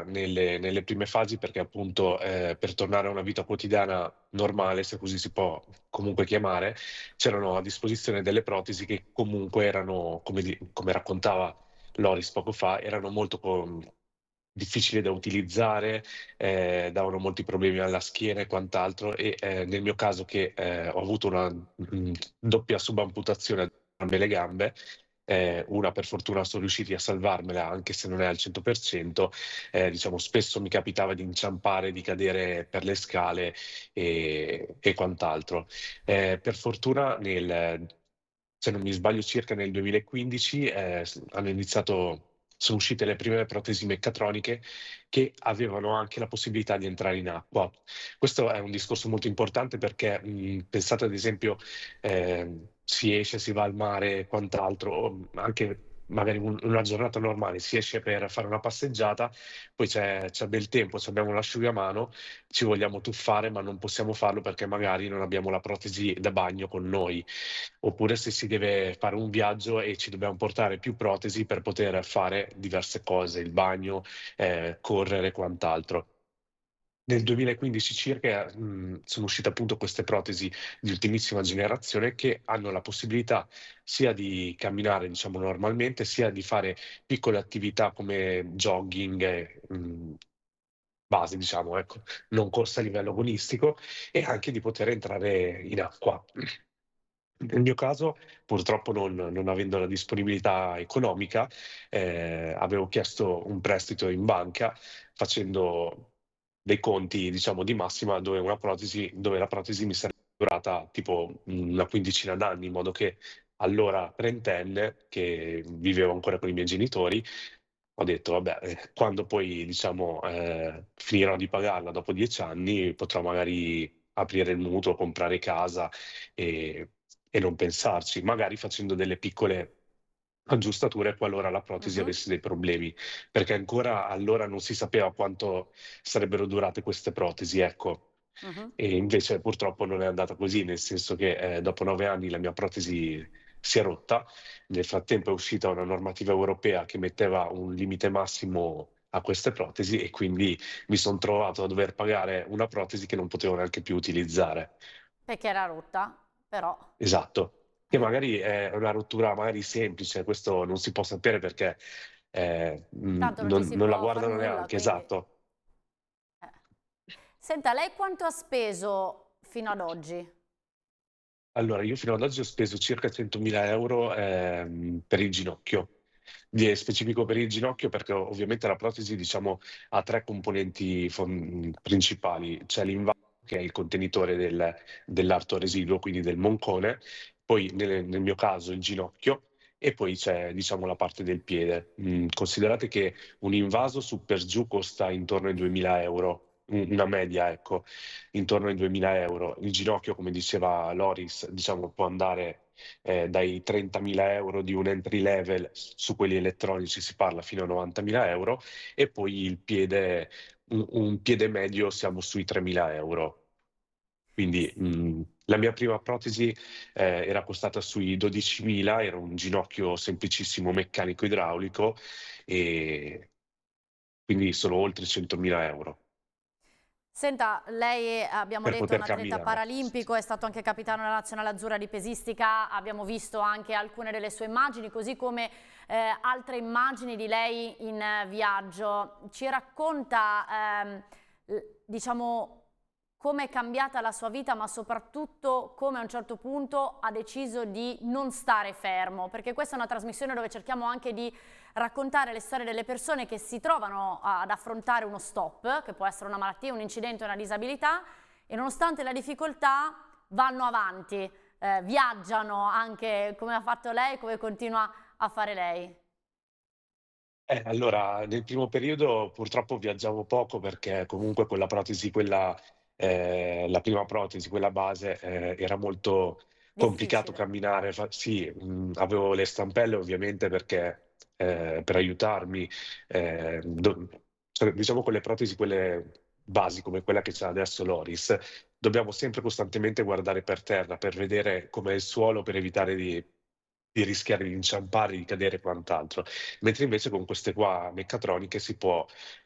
nelle prime fasi perché appunto per tornare a una vita quotidiana normale, se così si può comunque chiamare, c'erano a disposizione delle protesi che comunque erano, come raccontava Loris poco fa, erano molto difficili da utilizzare, davano molti problemi alla schiena e quant'altro e nel mio caso che ho avuto una doppia subamputazione a entrambe le gambe, una per fortuna sono riusciti a salvarmela anche se non è al 100%, diciamo spesso mi capitava di inciampare, di cadere per le scale e quant'altro. Per fortuna se non mi sbaglio circa nel 2015 sono uscite le prime protesi meccatroniche che avevano anche la possibilità di entrare in acqua. Questo è un discorso molto importante perché pensate ad esempio si esce, si va al mare e quant'altro, o anche magari una giornata normale, si esce per fare una passeggiata, poi c'è bel tempo, ci abbiamo l'asciugamano, ci vogliamo tuffare, ma non possiamo farlo perché magari non abbiamo la protesi da bagno con noi. Oppure se si deve fare un viaggio e ci dobbiamo portare più protesi per poter fare diverse cose, il bagno, correre e quant'altro. Nel 2015 circa, sono uscite appunto queste protesi di ultimissima generazione che hanno la possibilità sia di camminare, diciamo, normalmente, sia di fare piccole attività come jogging, base, diciamo, ecco, non corsa a livello agonistico, e anche di poter entrare in acqua. Nel mio caso, purtroppo non avendo la disponibilità economica, avevo chiesto un prestito in banca facendo dei conti, diciamo, di massima dove la protesi mi sarebbe durata tipo una quindicina d'anni, in modo che allora trentenne, che vivevo ancora con i miei genitori, ho detto: "Vabbè, quando poi diciamo, finirò di pagarla dopo 10 anni, potrò magari aprire il mutuo, comprare casa e non pensarci, magari facendo delle piccole aggiustature qualora la protesi Mh-mh. avesse dei problemi", perché ancora allora non si sapeva quanto sarebbero durate queste protesi, ecco. Mh-mh. E invece purtroppo non è andata così, nel senso che, dopo 9 anni la mia protesi si è rotta. Nel frattempo è uscita una normativa europea che metteva un limite massimo a queste protesi e quindi mi son trovato a dover pagare una protesi che non potevo neanche più utilizzare. Perché era rotta, però Esatto. Che magari è una rottura magari semplice, questo non si può sapere perché, tanto non ci si non la può far guardano nulla, neanche, quindi esatto. Senta, lei quanto ha speso fino ad oggi? Allora, io fino ad oggi ho speso circa 100.000 € per il ginocchio. Specifico per il ginocchio perché ovviamente la protesi, diciamo, ha 3 componenti principali. C'è l'invalso che è il contenitore dell'arto residuo, quindi del moncone, poi nel mio caso il ginocchio e poi c'è, diciamo, la parte del piede. Considerate che un invaso su per giù costa intorno ai 2000 €, una media, ecco, intorno ai 2000 €. Il ginocchio, come diceva Loris, diciamo può andare dai 30.000 € di un entry level, su quelli elettronici si parla fino a 90.000 € e poi il piede, un piede medio siamo sui 3.000 €. Quindi, la mia prima protesi, era costata sui 12.000, era un ginocchio semplicissimo meccanico idraulico, e quindi sono oltre 100.000 € Senta, lei abbiamo per detto è poter un atleta camminare. paralimpico, è stato anche capitano della nazionale azzurra di pesistica, abbiamo visto anche alcune delle sue immagini, così come altre immagini di lei in viaggio. Ci racconta, diciamo, come è cambiata la sua vita, ma soprattutto come a un certo punto ha deciso di non stare fermo, perché questa è una trasmissione dove cerchiamo anche di raccontare le storie delle persone che si trovano ad affrontare uno stop, che può essere una malattia, un incidente, una disabilità, e nonostante la difficoltà vanno avanti, viaggiano anche come ha fatto lei, come continua a fare lei. Allora, nel primo periodo purtroppo viaggiavo poco perché comunque con la protesi quella la prima protesi, quella base, era molto complicato Difficile. camminare, sì, avevo le stampelle ovviamente perché per aiutarmi, cioè diciamo con le protesi quelle basi, come quella che c'ha adesso Loris, dobbiamo sempre costantemente guardare per terra, per vedere com'è il suolo, per evitare di rischiare di inciampare, di cadere e quant'altro. Mentre invece con queste qua meccatroniche si può